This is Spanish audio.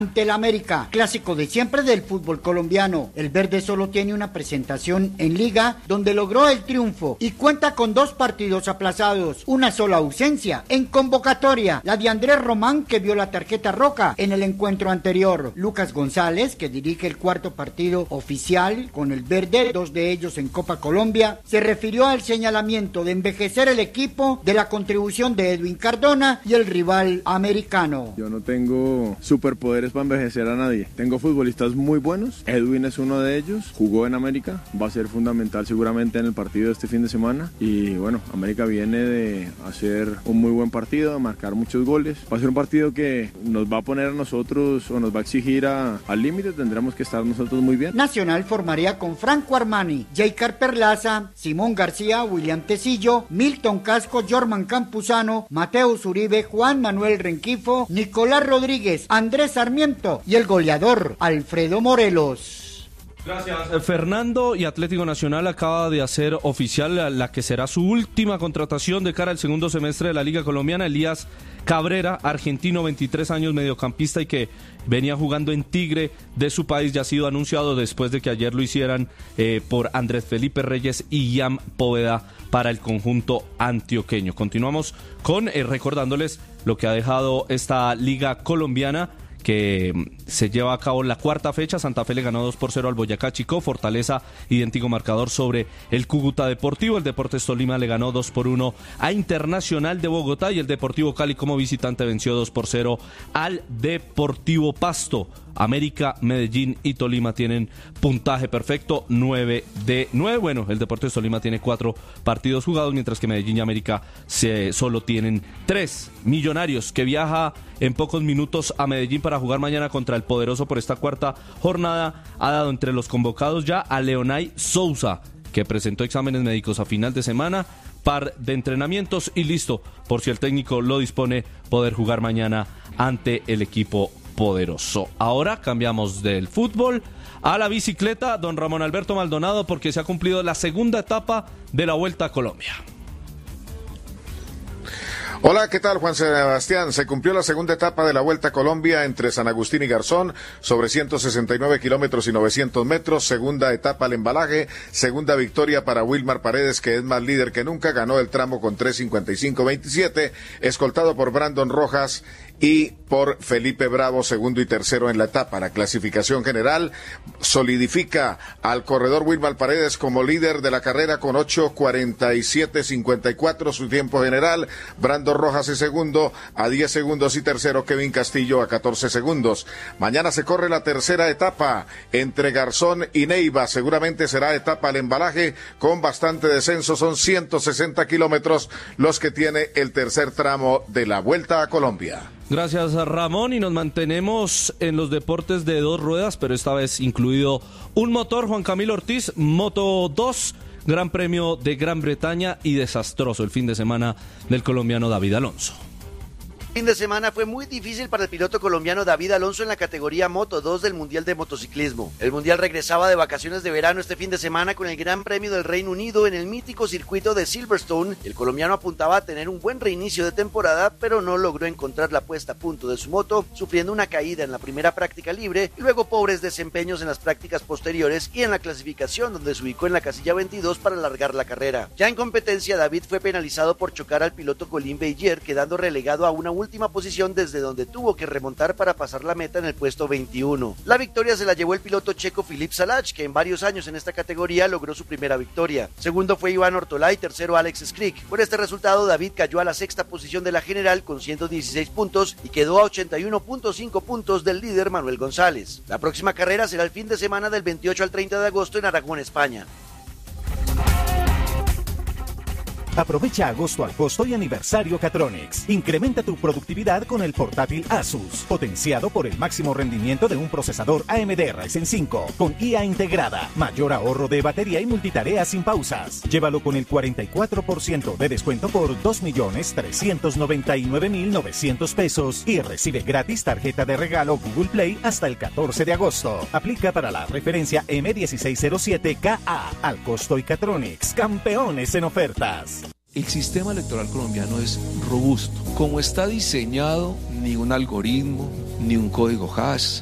ante el América, clásico de siempre del fútbol colombiano. El verde solo tiene una presentación en Liga, donde logró el triunfo y cuenta con 2 partidos aplazados, una sola ausencia en convocatoria, la de Andrés Román, que vio la tarjeta roja en el encuentro anterior. Lucas González, que dirige el 4º partido oficial con el verde, 2 de ellos en Copa Colombia, se refirió al señalamiento de envejecer el equipo, de la contribución de Edwin Cardona y el rival americano. Yo no tengo superpoderes para envejecer a nadie. Tengo futbolistas muy buenos. Edwin es uno de ellos. Jugó en América. Va a ser fundamental seguramente en el partido de este fin de semana. Y bueno, América viene de hacer un muy buen partido, de marcar muchos goles. Va a ser un partido que nos va a poner a nosotros o nos va a exigir al límite. Tendremos que estar nosotros muy bien. Nacional formaría con Franco Armani, Jaycar Perlaza, Simón García, William Tecillo, Milton Casco, Jorman Campuzano, Mateus Uribe, Juan Manuel Renquifo, Nicolás Rodríguez, Andrés Sarmiento y el goleador Alfredo Morelos. Gracias, Fernando. Y Atlético Nacional acaba de hacer oficial la que será su última contratación de cara al segundo semestre de la Liga Colombiana. Elías Cabrera, argentino, 23 años, mediocampista y que venía jugando en Tigre de su país, ya ha sido anunciado después de que ayer lo hicieran por Andrés Felipe Reyes y Ian Poveda para el conjunto antioqueño. Continuamos con recordándoles lo que ha dejado esta Liga Colombiana, que se lleva a cabo la 4ª fecha. Santa Fe le ganó 2-0 al Boyacá Chicó. Fortaleza, idéntico marcador sobre el Cúcuta Deportivo. El Deportes Tolima le ganó 2-1 a Internacional de Bogotá, y el Deportivo Cali como visitante venció 2-0 al Deportivo Pasto. América, Medellín y Tolima tienen puntaje perfecto, 9 de 9. Bueno, el Deportes Tolima tiene 4 partidos jugados, mientras que Medellín y América solo tienen 3. Millonarios, que viaja en pocos minutos a Medellín para jugar mañana contra el Poderoso por esta 4ª jornada, ha dado entre los convocados ya a Leonay Sousa, que presentó exámenes médicos a final de semana, par de entrenamientos y listo, por si el técnico lo dispone, poder jugar mañana ante el equipo Poderoso. Ahora cambiamos del fútbol a la bicicleta, don Ramón Alberto Maldonado, porque se ha cumplido la segunda etapa de la Vuelta a Colombia. Hola, ¿qué tal, Juan Sebastián? Se cumplió la segunda etapa de la Vuelta a Colombia entre San Agustín y Garzón, sobre 169 kilómetros y 900 metros. Segunda etapa al embalaje, segunda victoria para Wilmar Paredes, que es más líder que nunca, ganó el tramo con 3:55:27, escoltado por Brandon Rojas y por Felipe Bravo, segundo y tercero en la etapa. La clasificación general solidifica al corredor Wilmar Paredes como líder de la carrera con 8:47:54 su tiempo general. Brandon Rojas es segundo a 10 segundos y tercero Kevin Castillo a 14 segundos. Mañana se corre la tercera etapa entre Garzón y Neiva. Seguramente será etapa al embalaje con bastante descenso. Son 160 kilómetros los que tiene el tercer tramo de la Vuelta a Colombia. Gracias, Ramón, y nos mantenemos en los deportes de 2 ruedas, pero esta vez incluido un motor. Juan Camilo Ortiz, Moto 2, Gran Premio de Gran Bretaña, y desastroso el fin de semana del colombiano David Alonso. Fin de semana fue muy difícil para el piloto colombiano David Alonso en la categoría Moto 2 del Mundial de Motociclismo. El Mundial regresaba de vacaciones de verano este fin de semana con el Gran Premio del Reino Unido en el mítico circuito de Silverstone. El colombiano apuntaba a tener un buen reinicio de temporada, pero no logró encontrar la puesta a punto de su moto, sufriendo una caída en la primera práctica libre y luego pobres desempeños en las prácticas posteriores y en la clasificación, donde se ubicó en la casilla 22 para alargar la carrera. Ya en competencia, David fue penalizado por chocar al piloto Colin Beyer, quedando relegado a una última posición desde donde tuvo que remontar para pasar la meta en el puesto 21. La victoria se la llevó el piloto checo Filip Salač, que en varios años en esta categoría logró su primera victoria. Segundo fue Iván Ortolá y tercero Alex Skrik. Por este resultado, David cayó a la sexta posición de la general con 116 puntos y quedó a 81.5 puntos del líder Manuel González. La próxima carrera será el fin de semana del 28 al 30 de agosto en Aragón, España. Aprovecha agosto al costo y aniversario Catronics. Incrementa tu productividad con el portátil Asus, potenciado por el máximo rendimiento de un procesador AMD Ryzen 5, con IA integrada, mayor ahorro de batería y multitarea sin pausas. Llévalo con el 44% de descuento por 2.399.900 pesos y recibe gratis tarjeta de regalo Google Play hasta el 14 de agosto. Aplica para la referencia M1607KA. Al costo y Catronics, campeones en ofertas. El sistema electoral colombiano es robusto. Como está diseñado, ni un algoritmo, ni un código hash,